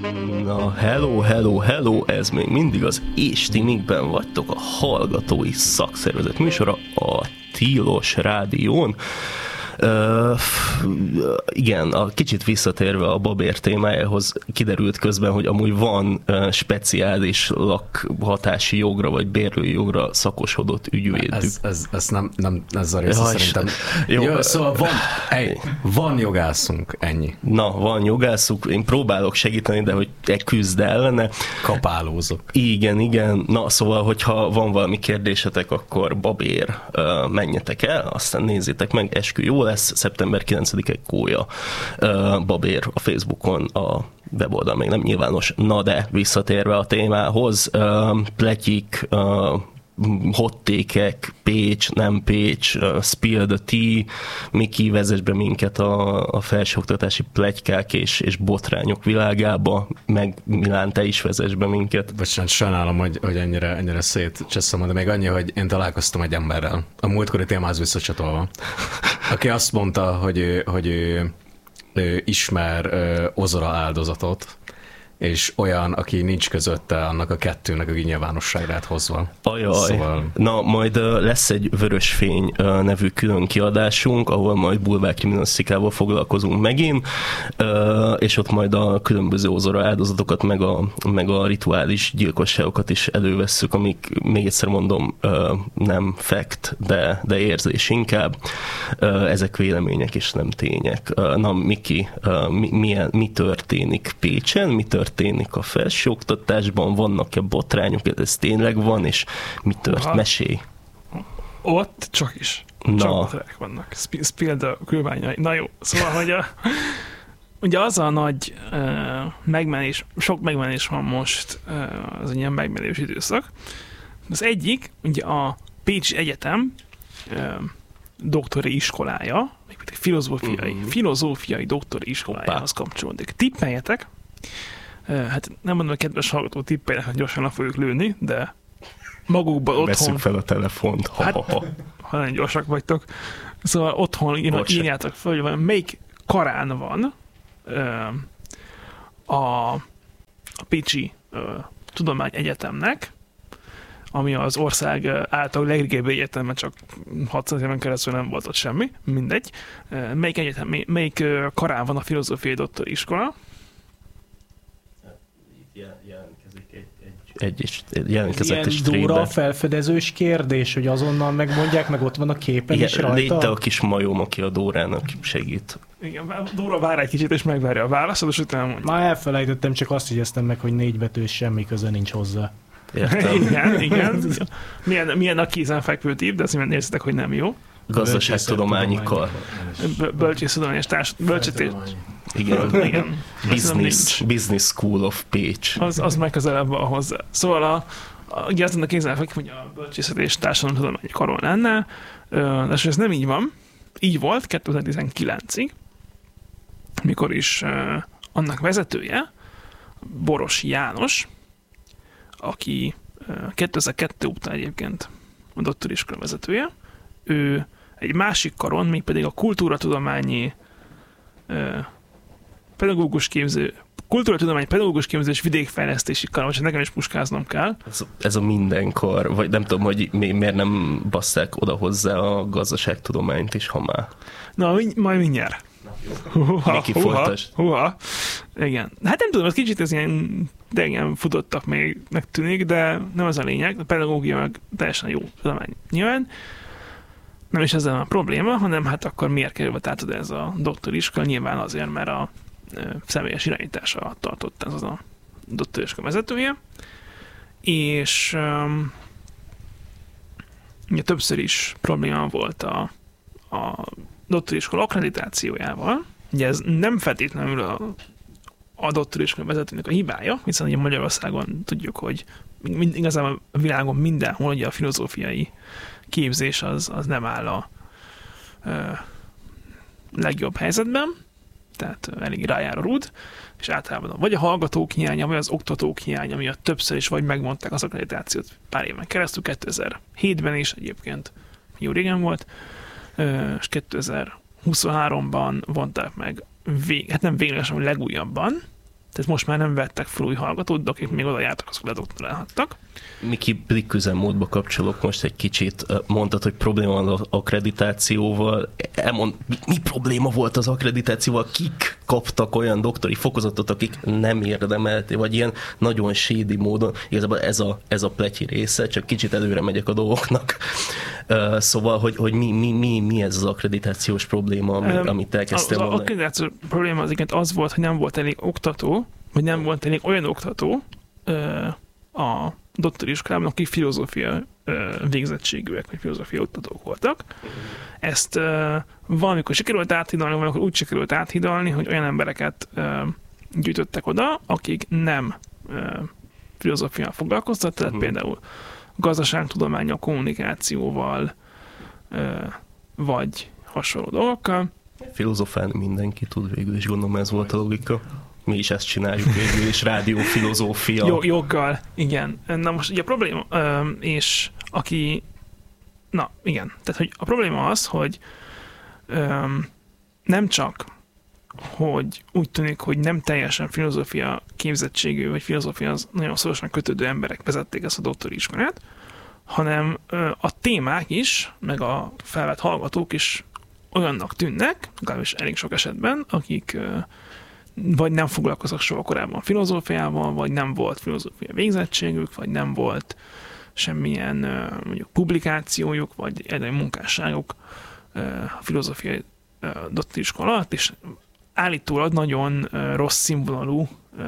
Na, hello, ez még mindig az És ti mikben vagytok, a hallgatói szakszervezet műsora a Tilos Rádión. Igen, a kicsit visszatérve a babér témájához, kiderült közben, hogy amúgy van speciális lakhatási jogra, vagy bérlői jogra szakosodott ügyvédük. Ez nem ez a része szerintem. Jó, szóval van jogászunk, ennyi. Na, van jogászunk, én próbálok segíteni, de hogy küzd ellene. Kapálózok. Igen. Na, szóval, hogyha van valami kérdésetek, akkor babér, menjetek el, aztán nézzétek meg, eskü jó lesz, szeptember 9-e Kólya babér a Facebookon, a weboldal még nem nyilvános. Na de, visszatérve a témához, pletyik, hottékek, Pécs, nem Pécs, Spill the Tea, Miki, vezess be minket a felsőoktatási pletykák és botrányok világába, meg Milán, te is vezess be minket. Bocsánat, sajnálom, hogy ennyire szétcseszem, de még annyi, hogy én találkoztam egy emberrel, a múltkori témához visszacsatolva, aki azt mondta, hogy ő ismer ozora áldozatot, és olyan, aki nincs közötte annak a kettőnek, aki nyilvánosságrát hozva. Ajaj. Szóval... Na, majd lesz egy Vörös Fény nevű külön kiadásunk, ahol majd bulvárkriminalisztikával foglalkozunk megint, és ott majd a különböző ozora áldozatokat, meg a rituális gyilkosságokat is elővesszük, amik, még egyszer mondom, nem fact, de érzés inkább. Ezek vélemények és nem tények. Na, Miki, mi történik Pécsen? Mi történik a felsőoktatásban? Vannak-e botrányok? Ez tényleg van, és mi történt? Mesélj! Ott csak botrányok vannak. Spill the külványai. Na jó, szóval, hogy ugye az a nagy megmenés, sok megmenés van most, az egy ilyen megmenős időszak. Az egyik, ugye a Pécsi Egyetem doktori iskolája, filozófiai doktori iskolájához kapcsolódik. Tippeljetek, hát nem mondom, hogy kedves hallgató tippeljetek, hogy gyorsan le fogjuk lőni, de magukban otthon... Veszük fel a telefont. Ha nagyon gyorsak vagytok. Szóval otthon írjátok fel, hogy melyik karán van a Pécsi Tudományegyetemnek, ami az ország által legrégebbi egyetem, mert csak 600 éven keresztül nem volt ott semmi, mindegy. Melyik karán van a filozófiai doktori iskola? Jelentkezett egy streamben. Dóra felfedezős kérdés, hogy azonnal megmondják, meg ott van a képen is rajta. Légy te a kis majom, aki a Dórának segít. Igen, Dóra vár egy kicsit, és megvárja a választ, és utána mondja. Már elfelejtettem, csak azt jegyeztem meg, hogy 4 betűs, semmi köze nincs hozzá. Igen. Milyen a kézenfekvő típ, de azt nézzetek, hogy nem jó. Gazdaságtudományi kar. Bölcsésztudomány és bölcsésztés. Igen. Business School of Pécs. Az megközelebb van hozzá. Szóval ugye azon a kézenfekvő, hogy a bölcsészet és társadalomtudományi karon lenne, de ez nem így van. Így volt 2019-ig, mikor is annak vezetője, Boros János, aki 2002 után egyébként a doktoriskola vezetője, ő egy másik karon, mégpedig a kultúratudományi pedagógus képző és vidékfejlesztési karon, vagy nekem is puskáznom kell. Ez a mindenkor, vagy nem tudom, hogy miért nem basszák oda hozzá a gazdaságtudományt is, ha már. Na, majd mindjárt. Miki folytasd. Igen. Hát nem tudom, ez kicsit ilyen futottak még megtűnik, de nem az a lényeg. A pedagógia meg teljesen jó tudomány nyilván. Nem is ezzel a probléma, hanem hát akkor miért került át ez a doktoriskola? Nyilván azért, mert a személyes irányítása alatt tartott ez az a doktoriskola vezetője. És ugye többször is probléma volt a doktoriskola akkreditációjával. Ugye ez nem feltétlenül a doktoriskola vezetőnek a hibája, hiszen ugye Magyarországon tudjuk, hogy igazából a világon mindenhol ugye a filozófiai képzés az nem áll a legjobb helyzetben, tehát elég rájár a rúd, és általában vagy a hallgatók hiánya, vagy az oktatók hiánya miatt többször is vagy megmondták az akkreditációt pár éven keresztül, 2007-ben is egyébként jó régen volt, és 2023-ban vonták meg, hát nem véglegesen, legújabban, Tehát most már nem vettek fel új hallgatót, de akik még oda jártak, azok ledoktorálhattak. Miki, pedig üzemmódba kapcsolok most egy kicsit. Mondtad, hogy probléma van az akkreditációval. Mi probléma volt az akkreditációval? Kik kaptak olyan doktori fokozatot, akik nem érdemelték, vagy ilyen nagyon shady módon? Igazából ez a pletyi része, csak kicsit előre megyek a dolgoknak. Szóval, hogy mi ez az akkreditációs probléma, amit elkezdtél mondani? Az akkreditációs probléma az volt, hogy nem volt elég oktató, vagy nem volt elég olyan oktató a doktori iskolában, akik filozófia végzettségűek, vagy filozófia oktatók voltak. Ezt valamikor sikerült áthidalni, valamikor úgy sikerült áthidalni, hogy olyan embereket gyűjtöttek oda, akik nem filozófiával foglalkoztak, tehát például gazdaságtudománnyal, kommunikációval, vagy hasonló dolgokkal. Filozofálni mindenki tud végül, és gondolom ez volt a logika. Mi is ezt csináljuk végül, és rádiófilozófia. Joggal, igen. Na most ugye a probléma, és aki... Na, igen. Tehát, hogy a probléma az, hogy nem csak, hogy úgy tűnik, hogy nem teljesen filozófia képzettségű, vagy filozófia az nagyon szorosan kötődő emberek vezették ezt a doktori iskolát, hanem a témák is, meg a felvett hallgatók is olyannak tűnnek, legalábbis elég sok esetben, akik vagy nem foglalkoztak soha korábban filozófiával, vagy nem volt filozófia végzettségük, vagy nem volt semmilyen mondjuk publikációjuk, vagy egyéb munkásságuk a filozófiai doktori iskola alatt, és állítólag nagyon rossz színvonalú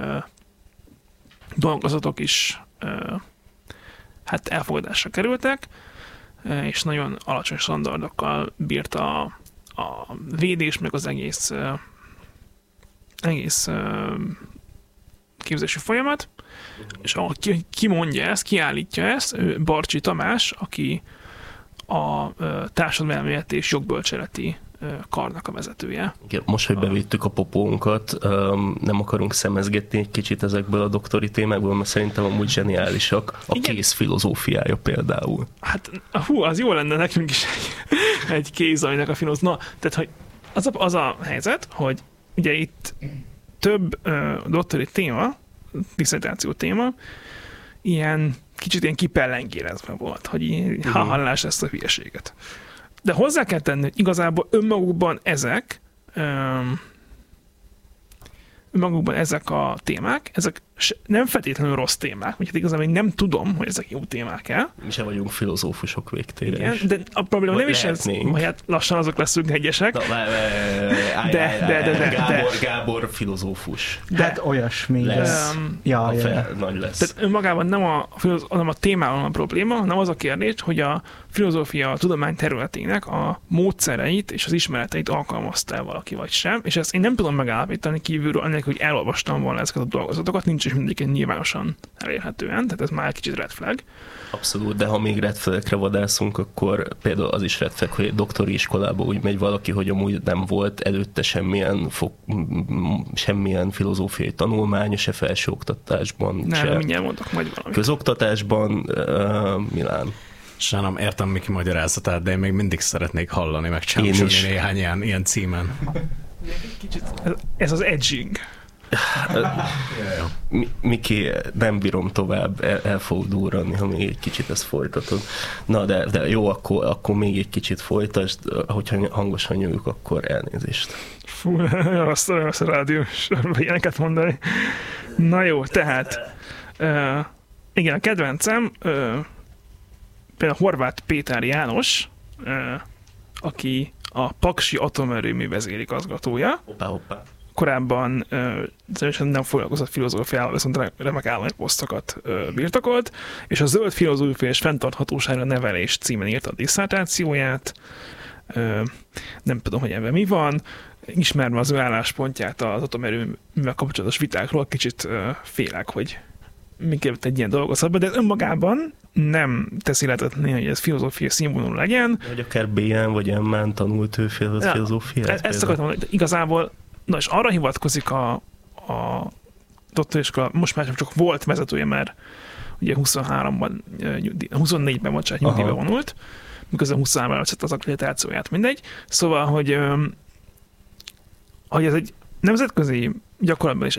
dolgozatok is hát elfogadásra kerültek, és nagyon alacsony standardokkal bírt a védés, meg az egész képzési folyamat, és ki mondja ezt, ki állítja ezt, ő Barcsi Tamás, aki a társadalomelméleti és jogbölcseleti karnak a vezetője. Igen, most, hogy bevittük a popónkat, nem akarunk szemezgetni egy kicsit ezekből a doktori témákból, mert szerintem amúgy zseniálisak. A kéz filozófiája például. Hát, az jó lenne nekünk is egy kéz, aminek a filozófia. Na, tehát, hogy az a helyzet, hogy ugye itt több doktori téma, diszertáció téma, kicsit ilyen kipellengérezve volt, hogy hallás ezt a hülyeséget. De hozzá kell tenni, hogy igazából önmagukban ezek a témák, ezek nem feltétlenül rossz témák, vagy hát igazából nem tudom, hogy ezek jó témák-e. Mi sem vagyunk filozófusok végtére. Igen, de a probléma nem is ez, hogy hát lassan azok leszünk egyesek. Gábor filozófus. Hát olyasmi lesz. Nagy lesz. Tehát önmagában nem a témában a probléma, hanem az a kérdés, hogy a filozófia tudomány területének a módszereit és az ismereteit alkalmazta valaki vagy sem, és ezt én nem tudom megállapítani kívülről, anélkül, hogy elolvastam volna ezeket a dolgozatokat, nincs is mindegyik nyilvánosan elérhetően, tehát ez már egy kicsit red flag. Abszolút, de ha még red flagre vadászunk, akkor például az is red flag, hogy egy doktori iskolába úgy megy valaki, hogy amúgy nem volt előtte semmilyen filozófiai tanulmánya, se felsőoktatásban, mindjárt mondok majd valamit. Közoktatásban, Milán. Sajnálom, értem Miki magyarázatát, de én még mindig szeretnék hallani, meg csinálni néhány ilyen címen. Kicsit, ez az edging. Miki, nem bírom tovább, el fogok durrani, ha még egy kicsit ezt folytatod. Na, de jó, akkor még egy kicsit folytasd, hogyha hangosan nyújjuk, akkor elnézést. Fú, azt a rádiós ilyeneket mondani. Na jó, tehát igen, a kedvencem például Horváth Péter János, aki a Paksi Atomerőmű vezérigazgatója. Hoppá. Korábban nem foglalkozott filozófiával, viszont remek állami posztokat birtokolt, és a Zöld filozófia és fenntarthatóságra nevelés címen írta a disszertációját. Nem tudom, hogy ebben mi van. Ismerve az ő álláspontját az atomerőművel kapcsolatos vitákról, kicsit félek, hogy miként egy ilyen dolgozatban, de önmagában nem teszi lehetetlenné, hogy ez filozófia színvonalú legyen. Vagy akár B-en vagy M-en tanult ő filozófiát. Ezt akartam mondani, igazából, na és arra hivatkozik a doktoriskola, most már csak volt vezetője, mert ugye 24-ben bocsánat, nyugdíjba vonult, miközben 23-ban veszett az akkreditációját, mindegy. Szóval, hogy ez egy nemzetközi gyakorlatban is, egyébként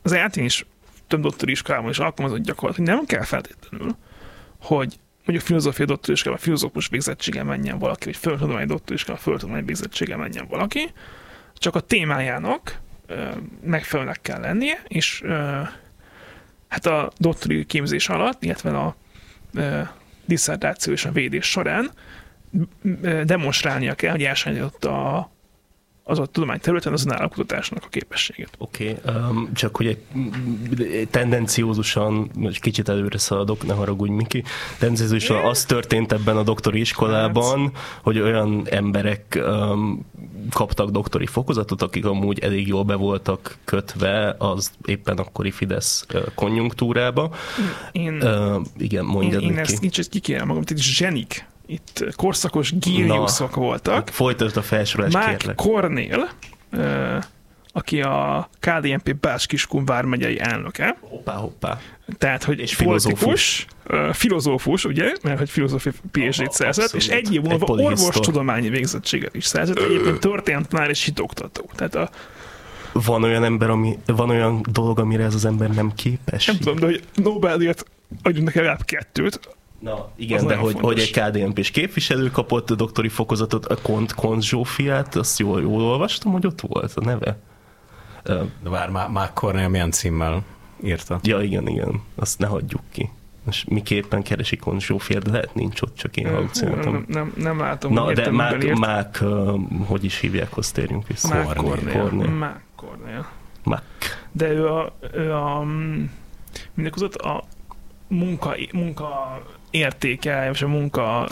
az eltén is több doktori iskolában is alkalmazott gyakorlat, hogy nem kell feltétlenül, hogy mondjuk filozófia doktori iskolában filozófus végzettsége menjen valaki, vagy földtudományi doktori iskolában földtudományi végzettsége menjen valaki, csak a témájának megfelelőnek kell lennie, és hát a doktori képzés alatt, illetve a disszertáció és a védés során demonstrálnia kell, hogy elsajátított az a tudományterületen az önállókutatásnak a képességet. Oké, csak hogy egy tendenciózusan, most kicsit előre szaladok, ne haragudj, Miki, tendenciózusan az történt ebben a doktori iskolában, hogy olyan emberek kaptak doktori fokozatot, akik amúgy elég jól be voltak kötve az éppen akkori Fidesz konjunktúrába. Igen, mondjad, Miki. Én ezt kicsit kikérem magam, itt zsenik. Itt korszakos géniuszok voltak. Folytasd a felsorolást, kérlek. Mark Cornél, aki a KDNP Bács-Kiskun vármegyei elnöke. Hoppá. Tehát, hogy és filozófus, ugye, mert hogy filozófia PhD-t szerzett, és egy év múlva orvostudományi végzettséget is szerzett, egyébként történetanár és hitoktató. Tehát van olyan dolog, amire ez az ember nem képes? Nem tudom, de hogy Nobel-díjat adjunk neki legalább 2. Na, igen, de hogy egy KDNP-s képviselő kapott a doktori fokozatot, a Kont Zsófiát, azt jól olvastam, hogy ott volt a neve. De vár, Mark Cornél milyen címmel írta? Ja, igen, azt ne hagyjuk ki. Most miképpen keresi Kont Zsófiát, de lehet nincs ott, csak én halucináltam. Nem látom, na, de Mák, hogy is hívják, azt térjünk vissza. Mark Cornél. De ő a mindeközött a munka értéke, és a munka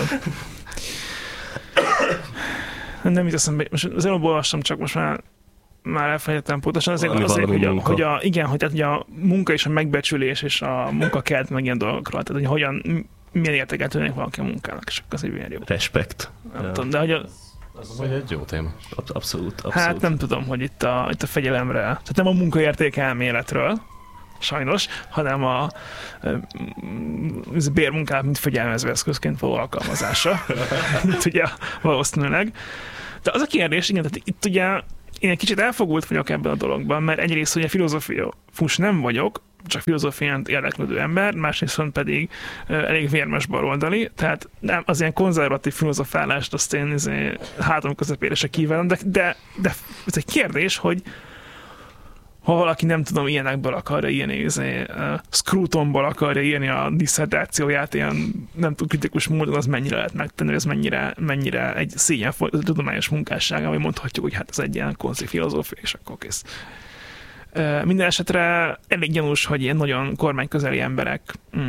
nem jut eszembe, most az előbb olvastam, csak most már elfelejtettem pontosan, azért hogy a munka és a megbecsülés és a munka kelt meg ilyen dolgokról, tehát hogy milyen értéket tűnik valaki a munkának, és akkor azért milyen jó. Respekt. Nem tudom, de hogy az egy jó téma. Abszolút. Hát nem tudom, hogy itt a fegyelemre, tehát nem a munkaérték elméletről, sajnos, hanem a bérmunkát, mint fegyelmező eszközként való alkalmazása. Itt ugye valószínűleg. De az a kérdés, igen, tehát itt ugye én egy kicsit elfogult vagyok ebben a dologban, mert egyrészt ugye filozófus nem vagyok, csak filozófiánt érdeklődő ember, másrészt pedig elég vérmes baloldali, tehát nem, az ilyen konzervatív filozofálást azt én hátam közepére se kívánom, de ez egy kérdés, hogy ha valaki nem tudom, ilyenekből akarja írni, Scrutonból akarja írni a disszertációját, ilyen nem tudom, kritikus módon, az mennyire lehet megtenni, ez mennyire egy szégyenfolytó tudományos munkássága, hogy mondhatjuk, hogy hát ez egy ilyen konzi filozófia, és akkor kész. Minden esetre elég gyanús, hogy ilyen nagyon kormányközeli emberek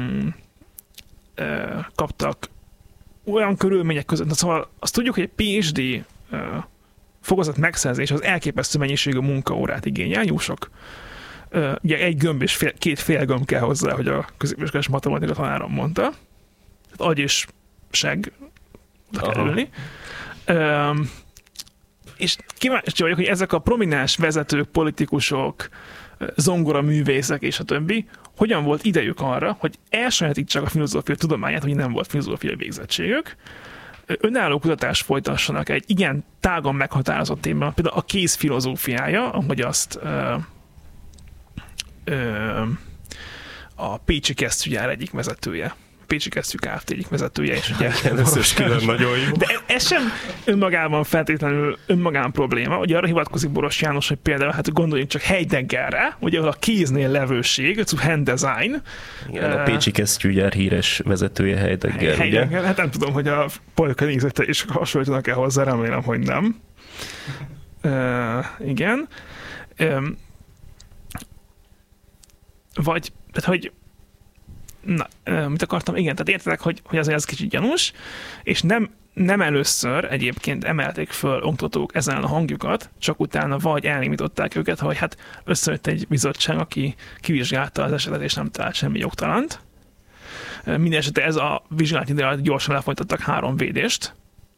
kaptak olyan körülmények között, szóval azt tudjuk, hogy egy PhD fokozat megszerzés az elképesztő mennyiségű munkaórát igényel, jó sok. Ugye egy gömb és két fél gömb kell hozzá, hogy a középiskolás matematika tanárom mondta. Tehát agy és seg oda kell ülni. És kíváncsi vagyok, hogy ezek a prominens vezetők, politikusok, zongoraművészek és a többi, hogyan volt idejük arra, hogy elsajátítsák a filozófia tudományát, hogy nem volt filozófiai végzettségük, önálló kutatást folytassanak egy igen tágan meghatározott témában, például a kéz filozófiája, ahogy azt a Pécsi Kesztyűgyár egyik vezetője. Pécsi Kesztyű Kft. Egyik vezetője, és ugye nagyon jó. De ez sem önmagában feltétlenül probléma. Ugye arra hivatkozik Boros János, hogy például hát gondoljunk csak Heideggerre, ugye ahol a kéznél levőség, a hand design. Igen, a Pécsi Kesztyűgyár híres vezetője Heidegger, ugye? Hát nem tudom, hogy a politikai nézete is hasonlítanak-e hozzá, remélem, hogy nem. Igen. Vagy, tehát hogy mit akartam? Igen, tehát értedek, hogy azért ez kicsit gyanús, és nem először egyébként emelték föl oktatók ezen a hangjukat, csak utána vagy elnémították őket, hogy hát összejött egy bizottság, aki kivizsgálta az esetet, és nem talált semmi jogtalant. Mindenesetre ez a vizsgálat idő alatt gyorsan lefolytattak 3 védést,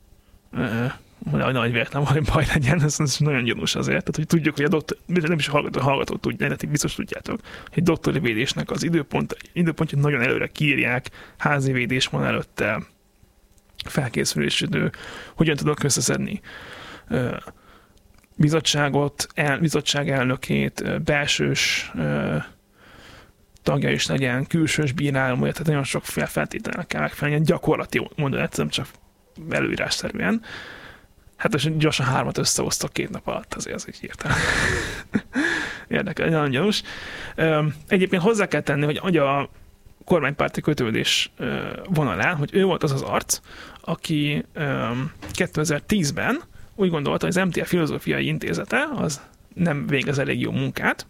nagy véletlen baj legyen, ez nagyon gyanús azért. Tehát, hogy tudjuk, hogy nem is a hallgatók tudják, de biztos tudjátok, hogy doktori védésnek az időpontját nagyon előre kiírják, házi védés van előtte, felkészülési idő, hogyan tudok összeszedni bizottság elnökét, belsős tagja is legyen, külsős bíráló, tehát nagyon sok feltételnek kell megfelelni, gyakorlati mondat, nem csak előírásszerűen. Hát és gyorsan 3 összehoztak 2 nap alatt, azért az így hirtelen. Érdekel, nagyon gyanús. Egyébként hozzá kell tenni, hogy a kormánypárti kötődés vonalán, hogy ő volt az az arc, aki 2010-ben úgy gondolta, hogy az MTF Filozófiai Intézete az nem végez elég jó munkát,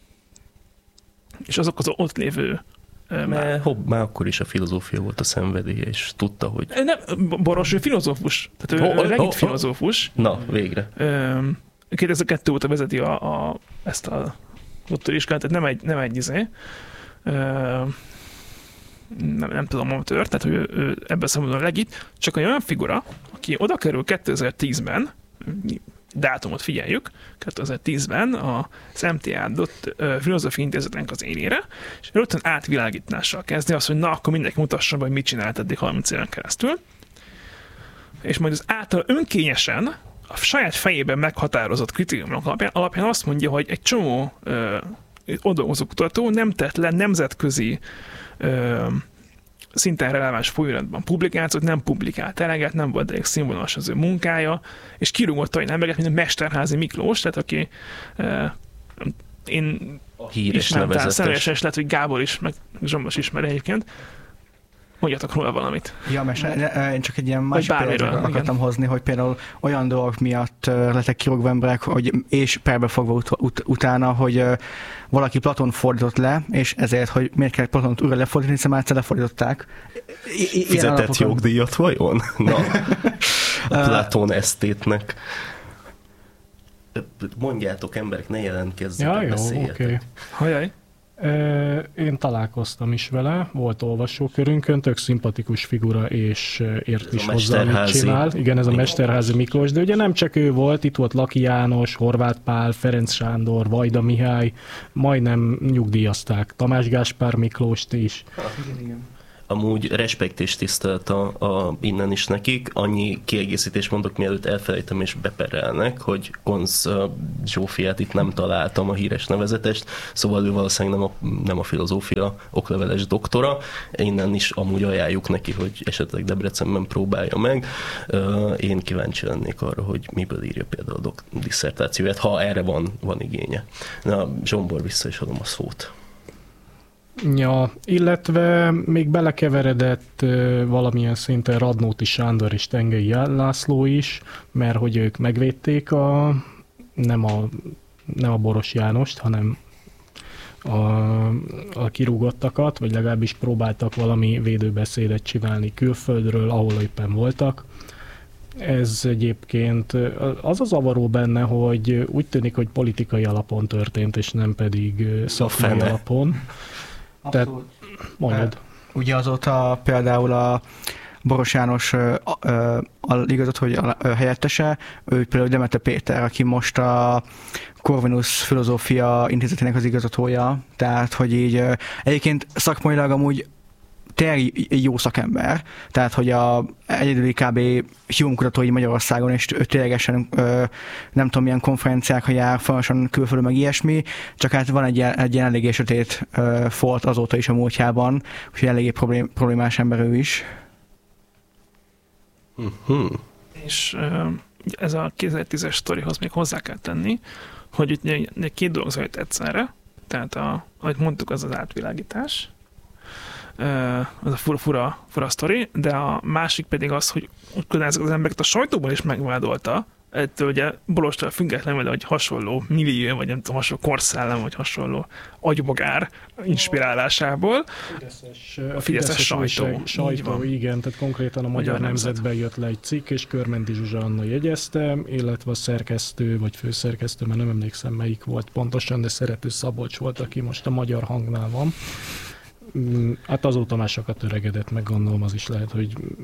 és azok az ott lévő Már akkor is a filozófia volt a szenvedélye, és tudta, hogy... Nem, Boros, ő filozófus, tehát ő legit filozófus. Na, végre. 2002 óta vezeti ezt a doktoriskolát, tehát nem egy izé. Nem tudom, hogy tört, tehát ő ebben szempontból legit, csak olyan figura, aki oda kerül 2010-ben, dátumot figyeljük, 2010-ben az MTA Filozófiai Intézetnek az élére, és rögtön átvilágítással kezdi azt, hogy na, akkor mindenki mutassa be, hogy mit csinált eddig 30 éven keresztül, és majd az által önkényesen a saját fejében meghatározott kritériumok alapján azt mondja, hogy egy csomó ott dolgozó kutató nem tett le nemzetközi szinten releváns folyóiratban publikációt, nem publikált eleget, nem volt elég színvonalas az ő munkája, és kirúgott olyan embereket, mint a Mesterházy Miklós, tehát aki én a híres ismerem, nevezetes. személyesen is lehet, hogy Gábor is, meg Zsombos ismer egyébként. Mondjatok róla valamit. Ja, én csak egy ilyen másik példát akartam hozni, hogy például olyan dolgok miatt lettek kirúgva emberek, és perbe fogva utána, hogy valaki Platón fordított le, és ezért, hogy miért kell Platont újra lefordítani, hiszen már egyszer lefordították. Fizetett jogdíjat vajon? Na, a Platón esztétnek. Mondjátok, emberek, ne jelentkezzetek, beszéljetek. Okay. Hajaj. Én találkoztam is vele, volt olvasókörünkön, tök szimpatikus figura, és ért is hozzá, amit csinál. Igen, ez a Mesterházy Miklós, de ugye nem csak ő volt, itt volt Laki János, Horváth Pál, Ferenc Sándor, Vajda Mihály, majdnem nyugdíjazták Tamás Gáspár Miklóst is. Igen. Amúgy respekt és tisztelt innen is nekik. Annyi kiegészítést mondok, mielőtt elfelejtem és beperelnek, hogy Konz Zsófiát itt nem találtam, a híres nevezetest, szóval ő valószínűleg nem a filozófia okleveles doktora. Innen is amúgy ajánljuk neki, hogy esetleg Debrecenben próbálja meg. Én kíváncsi lennék arra, hogy miből írja például a disszertációját, ha erre van igénye. Na, Zsombor, vissza is adom a szót. Ja, illetve még belekeveredett valamilyen szinten Radnóti Sándor és Tengei László is, mert hogy ők megvédték nem a Boros Jánost, hanem a kirúgottakat, vagy legalábbis próbáltak valami védőbeszédet csinálni külföldről, ahol éppen voltak. Ez egyébként az a zavaró benne, hogy úgy tűnik, hogy politikai alapon történt, és nem pedig szakmai alapon. Tehát, mondjad. Ugye azóta például a Boros János igazat, hogy a helyettese, ő például Demeter Péter, aki most a Corvinus Filozófia Intézetének az igazgatója, tehát hogy így egyébként szakmailag amúgy tényleg jó szakember, tehát hogy a egyedüli kb. Hume kutatói Magyarországon, és ténylegesen nem tudom, milyen konferenciákra jár, folyamatosan külföldön meg ilyesmi, csak hát van egy ilyen eléggé sötét folt azóta is a múltjában, úgyhogy eléggé problémás ember ő is. És ez a 2010-es sztorihoz még hozzá kell tenni, hogy itt 2 dolog zajlott egyszerre, tehát ahogy mondtuk, az átvilágítás, az a fura sztori, de a másik pedig az, hogy ezek az embereket a sajtóban is megvádolta, ettől ugye Borostól függetlenül, hogy hasonló millió, vagy nem tudom, hasonló korszellem, vagy hasonló agybogár inspirálásából. A Fideszes sajtó, igen, tehát konkrétan a Magyar Nemzetben jött le egy cikk, és Körmendi Zsuzsa Anna jegyezte, illetve a szerkesztő, vagy főszerkesztő, mert nem emlékszem melyik volt pontosan, de Szerető Szabolcs volt, aki most a Magyar Hangnál van. Hát azóta már sokat öregedett, meg gondolom az is lehet, hogy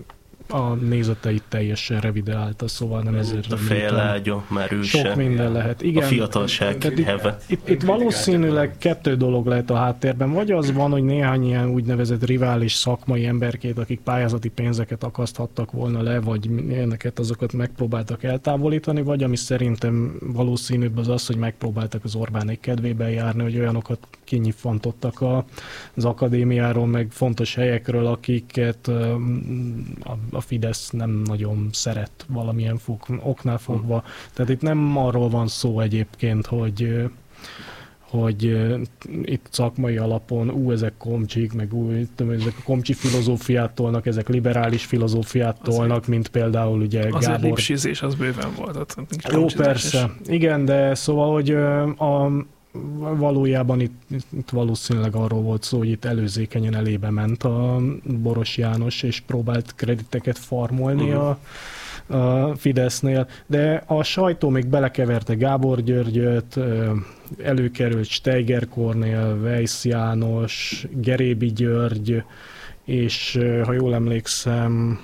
a nézeteit teljesen revideálta, szóval nem ezért a fejlágya, már ő sok minden lehet. Igen, a fiatalság heve. Itt valószínűleg kettő dolog lehet a háttérben. Vagy az van, hogy néhány ilyen úgynevezett rivális szakmai emberkét, akik pályázati pénzeket akaszthattak volna le, vagy ilyeneket, azokat megpróbáltak eltávolítani, vagy ami szerintem valószínűbb az az, hogy megpróbáltak az Orbánék kedvében járni, hogy olyanokat kinyifantottak az akadémiáról, meg fontos helyekről, akiket a Fidesz nem nagyon szeret valamilyen oknál fogva. Tehát itt nem arról van szó egyébként, hogy itt szakmai alapon, ezek komcsik, meg ezek a komcsi filozófiát tolnak, ezek liberális filozófiát tolnak, mint például ugye Gábor. Azért lipsizés az bőven volt. Jó, persze. Igen, de szóval, hogy valójában itt valószínűleg arról volt szó, hogy itt előzékenyen elébe ment a Boros János, és próbált krediteket farmolni a Fidesznél, de a sajtó még belekeverte Gábor Györgyöt, előkerült Steiger Kornél, Weiss János, Gerébi György, és ha jól emlékszem,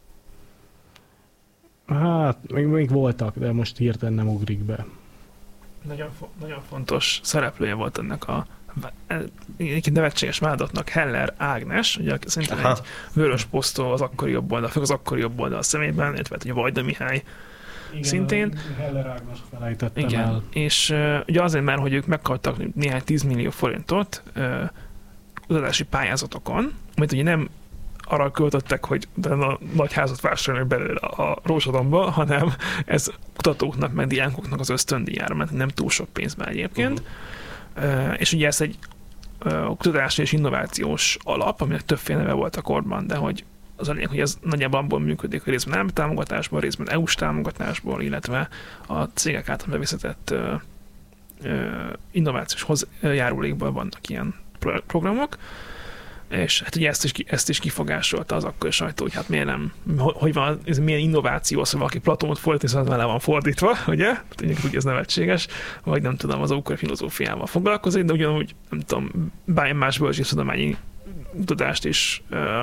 hát még voltak, de most hirtelen nem ugrik be. Nagyon fontos szereplője volt ennek a nevetséges vállalatnak Heller Ágnes, ugye szerintem egy vörös posztol az akkori jobb oldal, főleg az akkori jobb oldal szemében, illetve ugye Vajda Mihály szintén. Heller Ágnest felejtettem el. És ugye azért már, hogy ők megkaptak néhány 10 millió forintot kutatási pályázatokon, amit ugye nem arra költöttek, hogy a nagy házat vásárolni belőle a Rózsadomba, hanem ez kutatóknak, meg diákoknak az ösztöndíjára, mert nem túl sok pénzben egyébként. És ugye ez egy kutatási és innovációs alap, aminek többféle neve volt a korban, de hogy az a lényeg, hogy ez nagyjából abból működik, hogy részben állami támogatásból, részben EU-s támogatásból, illetve a cégek által bevezetett innovációs hozzájárulékból vannak ilyen programok. És hát ugye ezt is kifogásolta az akkori sajtó, hogy hát miért nem, hogy van, ez milyen innováció az, hogy valaki Platónt fordít, az vele van fordítva, ugye? Ugye ez nevetséges, vagy nem tudom, az ókori filozófiával foglalkozik, de ugyanúgy, nem tudom, bármilyen más bölcsészetudományi tudást is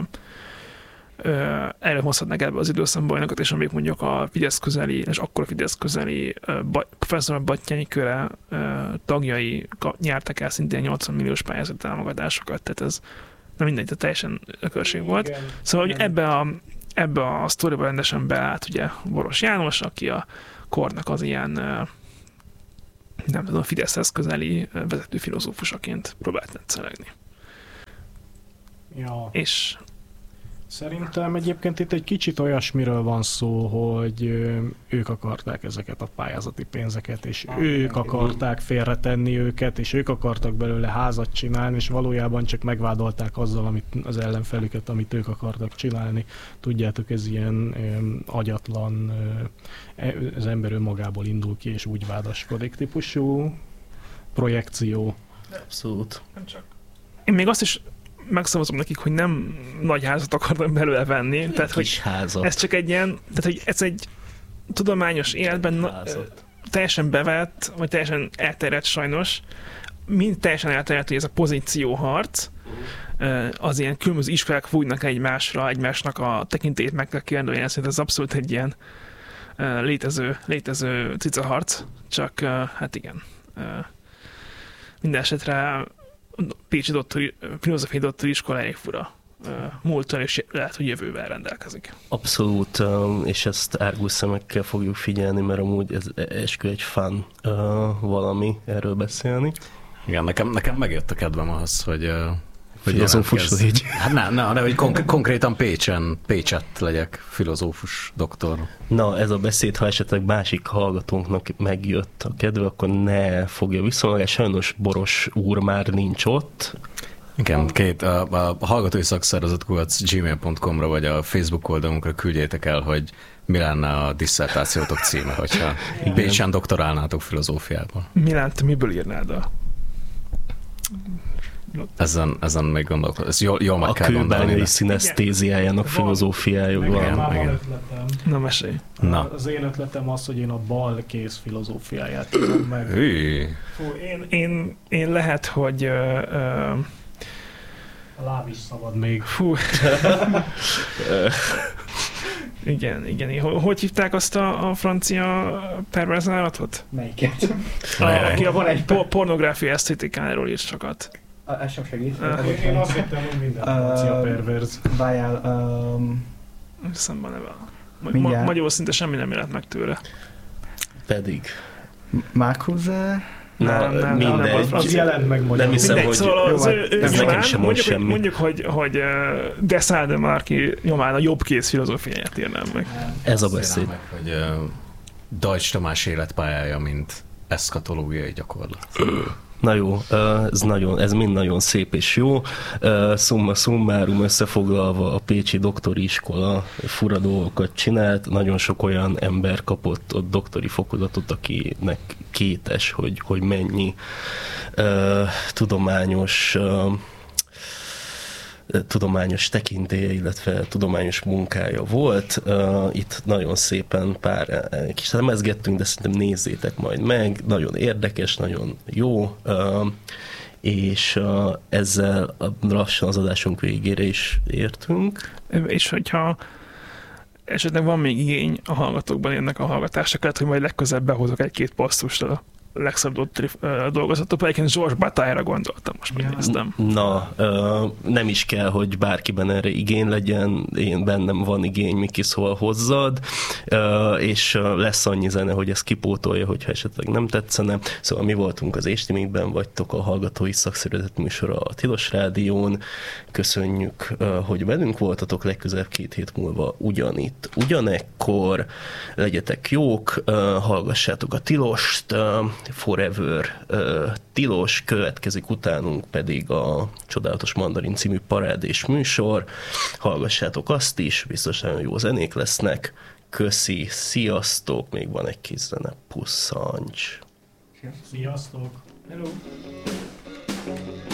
előhozhatnak ebbe az időszakban, és amíg mondjuk a Fidesz közeli, és akkor a Fidesz közeli professzor Battyányi köre tagjai nyertek el szintén 80 milliós pályázati támogatásokat, tehát ez nem mindegy, tehát teljesen ökörség volt. Igen, szóval hogy ebbe a sztoriba rendesen beállt ugye Boros János, aki a kornak az ilyen nem tudom, Fideszhez közeli vezető filozófusaként próbált netszelegni. Ja. És szerintem egyébként itt egy kicsit olyasmiről van szó, hogy ők akarták ezeket a pályázati pénzeket, és ők akarták félretenni őket, és ők akartak belőle házat csinálni, és valójában csak megvádolták azzal, amit az ellenfelüket, amit ők akartak csinálni. Tudjátok, ez ilyen agyatlan, az ember önmagából indul ki, és úgy vádaskodik típusú projekció. Abszolút. Nem csak. Én még azt is megszavazom nekik, hogy nem nagy házat akarnak belőle venni. Tehát, hogy ez csak egy ilyen, tehát, hogy ez egy tudományos életben teljesen bevett, vagy teljesen elterjedt sajnos, mind teljesen elterjedt, hogy ez a pozícióharc, az ilyen különböző iskolák fújnak egymásnak a tekintélyét meg kell kérdőjelezni, szerintem ez abszolút egy ilyen létező cicaharc, csak hát igen. Minden esetre Pécsi filozófiai doktori iskola elég fura múlttal, és lehet, hogy jövővel rendelkezik. Abszolút, és ezt árgus szemekkel fogjuk figyelni, mert amúgy ez eskü egy fun valami erről beszélni. Igen, nekem megjött a kedvem az, hogy filozófus légy. Hát nem, hogy konkrétan Pécset legyek filozófus doktor. Na, ez a beszéd, ha esetleg másik hallgatónknak megjött a kedve, akkor ne fogja viszonylag, sajnos Boros úr már nincs ott. Igen, a hallgatói szakszervezet gmail.com-ra vagy a Facebook oldalunkra küldjétek el, hogy mi lenne a disszertációtok címe, hogyha Pécsen doktorálnátok filozófiában. Milánt, miből írnád a... Ezen még gondolkodom. Ez jól meg kell gondolni. A kőbányai szinesztéziájának filozófiája van. Ötletem. Na, mesélj. Az én ötletem az, hogy én a bal kéz filozófiáját írom meg. Én lehet, hogy... A láb is szabad még. Igen. Hogy hívták azt a francia perverz állatot? Melyiket? Aki a pornográfia esztétikáról is sokat. Ez sem segít. Én azt hittem, hogy minden francia perverz. Várjál. Hiszem, neve. Magyarul szinte semmi nem jelent meg tőle. Pedig. Marcuse? Nem, mindegy. Az jelent meg magyarul. Nem hiszem, mindegy, hogy szóval ez nekem sem mond semmi. Mondjuk, hogy Desailles de Marquis nyomán a jobb kész filozófiáját írnám meg. Ez a beszéd. Meg, hogy Deutsch Tamás életpályája, mint eszkatológiai gyakorlat. Na jó, ez mind nagyon szép és jó. Summa summarum összefoglalva, a pécsi doktori iskola fura dolgokat csinált. Nagyon sok olyan ember kapott ott doktori fokozatot, akinek kétes, hogy mennyi tudományos tekintélye, illetve tudományos munkája volt. Itt nagyon szépen pár kis elemezgettünk, de szerintem nézzétek majd meg. Nagyon érdekes, nagyon jó, és ezzel lassan az adásunk végére is értünk. És hogyha esetleg van még igény a hallgatókban ennek a hallgatásra, lehet, hogy majd legközelebb behozok egy-két posztust a legszebb dolgozatot, egyébként George Bataille-ra gondoltam, most megnéztem. Na, nem is kell, hogy bárkiben erre igény legyen, én bennem van igény, Miki, szóval hozzad, és lesz annyi zene, hogy ez kipótolja, hogyha esetleg nem tetszene. Szóval mi voltunk az Éstimikben, vagytok a Hallgatói Szakszervezet műsora a Tilos Rádión. Köszönjük, hogy velünk voltatok, legközelebb 2 hét múlva ugyanitt, ugyanekkor. Legyetek jók, hallgassátok a Tilost, Forever tilos, következik utánunk pedig a Csodálatos Mandarin című parádés műsor. Hallgassátok azt is, biztos nagyon jó zenék lesznek. Köszi, sziasztok, még van egy kis zene, pusszancs. Sziasztok! Hello!